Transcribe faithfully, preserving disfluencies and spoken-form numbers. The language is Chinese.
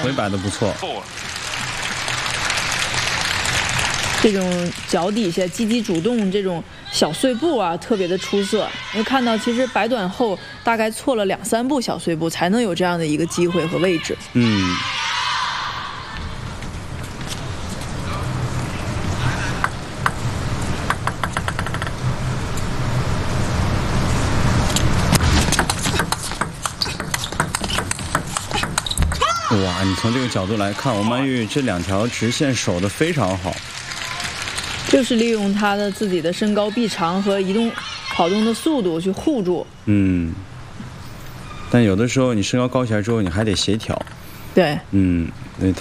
腿摆得不错。 这种脚底下积极主动这种小碎步啊，特别的出色。你会看到，其实摆短后大概错了两三步小碎步，才能有这样的一个机会和位置。 嗯。哇，你从这个角度来看，王曼玉这两条直线守得非常好。 就是利用他的自己的身高臂长和移动跑动的速度去护住。 嗯。但有的时候你身高高起来之后，你还得协调。 对。 嗯，对。